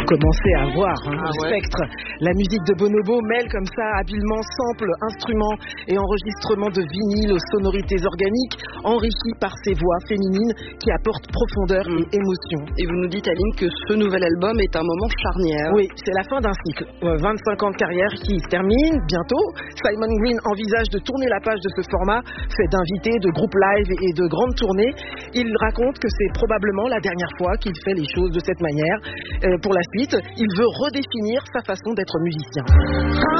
commencez à voir le spectre. La musique de Bonobo mêle comme ça habilement samples, instruments et enregistrements de vinyle aux sonorités organiques, enrichis par ses voix féminines qui apportent profondeur et émotion. Et vous nous dites, Aline, que ce nouvel album est un moment charnière. Oui, c'est la fin d'un cycle. 25 ans de carrière qui se termine bientôt. Simon Green envisage de tourner la page de ce format, fait d'invités, de groupes live et de grandes tournées. Il raconte que c'est probablement la dernière fois qu'il fait les choses de cette manière. Pour la suite, il veut redéfinir sa façon d'être musicien.